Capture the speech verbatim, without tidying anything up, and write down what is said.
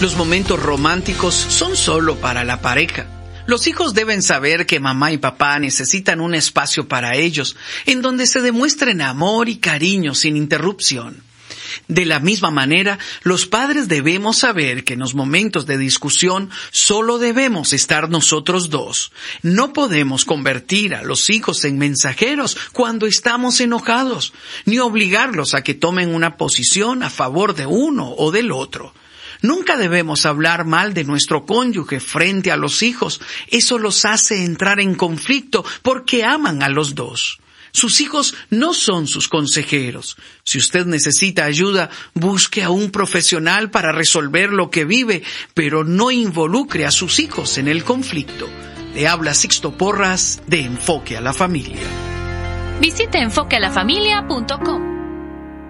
Los momentos románticos son solo para la pareja. Los hijos deben saber que mamá y papá necesitan un espacio para ellos, en donde se demuestren amor y cariño sin interrupción. De la misma manera, los padres debemos saber que en los momentos de discusión solo debemos estar nosotros dos. No podemos convertir a los hijos en mensajeros cuando estamos enojados, ni obligarlos a que tomen una posición a favor de uno o del otro. Nunca debemos hablar mal de nuestro cónyuge frente a los hijos. Eso los hace entrar en conflicto porque aman a los dos. Sus hijos no son sus consejeros. Si usted necesita ayuda, busque a un profesional para resolver lo que vive, pero no involucre a sus hijos en el conflicto. Le habla Sixto Porras de Enfoque a la Familia. Visite enfoque a la familia punto com.